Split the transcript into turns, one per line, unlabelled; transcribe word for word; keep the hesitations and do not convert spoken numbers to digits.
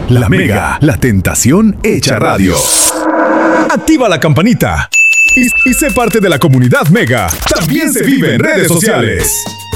La Mega, la tentación hecha radio. Activa la campanita y, y sé parte de la comunidad Mega. También se vive en redes sociales.